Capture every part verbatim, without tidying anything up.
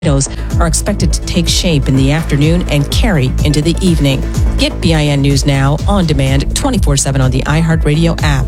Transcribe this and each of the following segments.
are expected to take shape in the afternoon and carry into the evening. Get B I N News Now on demand twenty-four seven on the iHeartRadio app.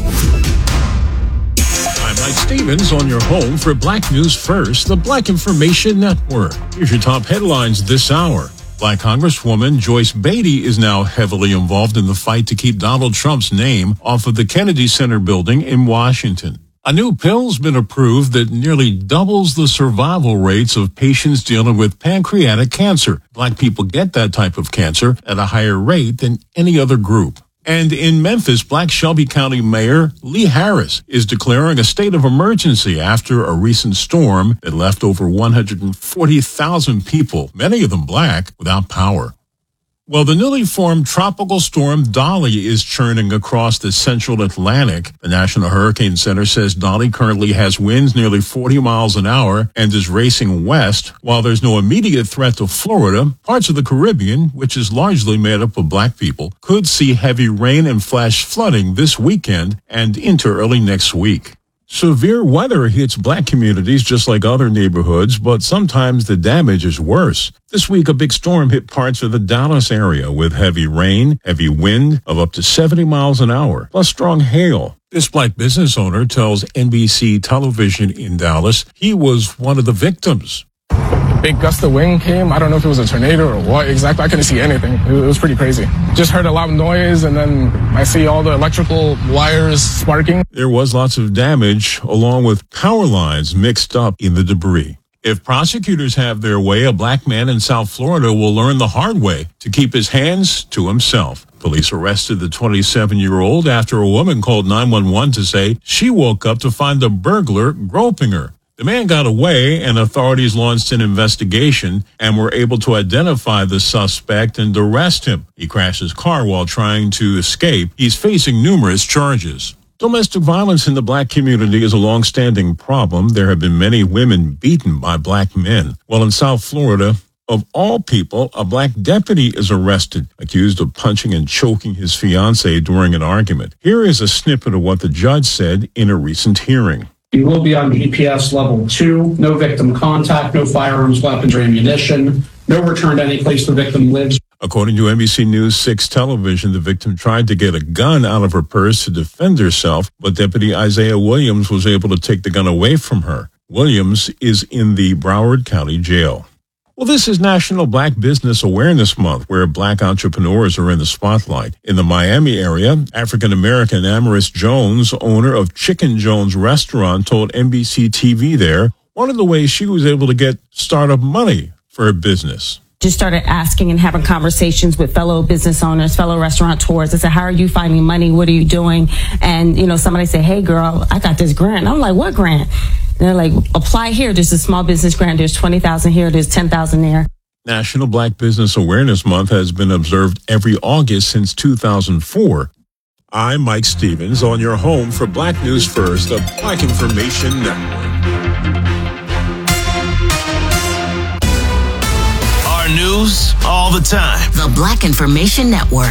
I'm Mike Stevens on your home for Black News First, the Black Information Network. Here's your top headlines this hour. Black Congresswoman Joyce Beatty is now heavily involved in the fight to keep Donald Trump's name off of the Kennedy Center building in Washington. A new pill's been approved that nearly doubles the survival rates of patients dealing with pancreatic cancer. Black people get that type of cancer at a higher rate than any other group. And in Memphis, Black Shelby County Mayor Lee Harris is declaring a state of emergency after a recent storm that left over one hundred forty thousand people, many of them Black, without power. Well, the newly formed tropical storm Dolly is churning across the central Atlantic. The National Hurricane Center says Dolly currently has winds nearly forty miles an hour and is racing west. While there's no immediate threat to Florida, parts of the Caribbean, which is largely made up of Black people, could see heavy rain and flash flooding this weekend and into early next week. Severe weather hits Black communities just like other neighborhoods, but sometimes the damage is worse. This week, a big storm hit parts of the Dallas area with heavy rain, heavy wind of up to seventy miles an hour, plus strong hail. This Black business owner tells N B C television in Dallas he was one of the victims. Big gust of wind came. I don't know if it was a tornado or what exactly. I couldn't see anything. It was pretty crazy. Just heard a loud noise, and then I see all the electrical wires sparking. There was lots of damage, along with power lines mixed up in the debris. If prosecutors have their way, a Black man in South Florida will learn the hard way to keep his hands to himself. Police arrested the twenty-seven-year-old after a woman called nine one one to say she woke up to find a burglar groping her. The man got away, and authorities launched an investigation and were able to identify the suspect and arrest him. He crashed his car while trying to escape. He's facing numerous charges. Domestic violence in the Black community is a long-standing problem. There have been many women beaten by Black men. Well, in South Florida, of all people, a Black deputy is arrested, accused of punching and choking his fiancée during an argument. Here is a snippet of what the judge said in a recent hearing. You will be on D P S level two, no victim contact, no firearms, weapons, or ammunition, no return to any place the victim lives. According to N B C News six television, the victim tried to get a gun out of her purse to defend herself, but Deputy Isaiah Williams was able to take the gun away from her. Williams is in the Broward County Jail. Well, this is National Black Business Awareness Month, where Black entrepreneurs are in the spotlight. In the Miami area, African-American Amaris Jones, owner of Chicken Jones Restaurant, told N B C T V there one of the ways she was able to get startup money for her business. Just started asking and having conversations with fellow business owners, fellow restaurateurs. I said, how are you finding money? What are you doing? And, you know, somebody said, hey, girl, I got this grant. I'm like, what grant? And they're like, apply here. There's a small business grant. There's twenty thousand here. There's ten thousand there. National Black Business Awareness Month has been observed every August since two thousand four. I'm Mike Stevens on your home for Black News First, the Black Information Network. Our news all the time. The Black Information Network.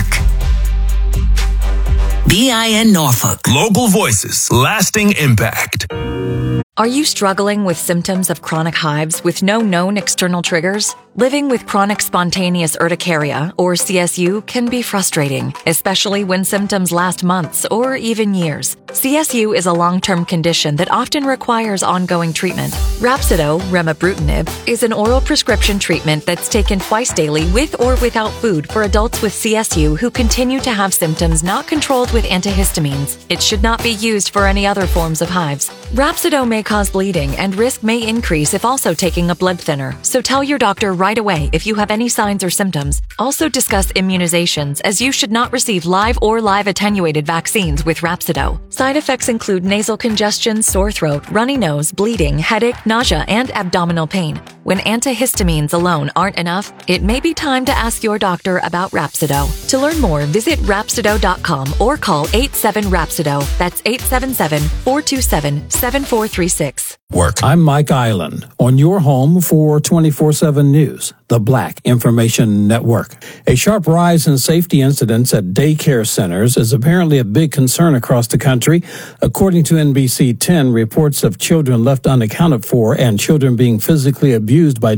B I N Norfolk. Local voices, lasting impact. Are you struggling with symptoms of chronic hives with no known external triggers? Living with chronic spontaneous urticaria, or C S U, can be frustrating, especially when symptoms last months or even years. C S U is a long-term condition that often requires ongoing treatment. Rhapsido, remibrutinib, is an oral prescription treatment that's taken twice daily with or without food for adults with C S U who continue to have symptoms not controlled with antihistamines. It should not be used for any other forms of hives. Rhapsido may cause bleeding, and risk may increase if also taking a blood thinner, so tell your doctor right away if you have any signs or symptoms. Also discuss immunizations, as you should not receive live or live attenuated vaccines with Rhapsido. Side effects include nasal congestion, sore throat, runny nose, bleeding, headache, nausea, and abdominal pain. When antihistamines alone aren't enough, it may be time to ask your doctor about Rhapsido. To learn more, visit Rhapsido dot com or call eight seven Rhapsido. That's eight seven seven, four two seven, seven four three six. six. Work. I'm Mike Island on your home for twenty-four seven News, the Black Information Network. A sharp rise in safety incidents at daycare centers is apparently a big concern across the country. According to N B C ten, reports of children left unaccounted for and children being physically abused by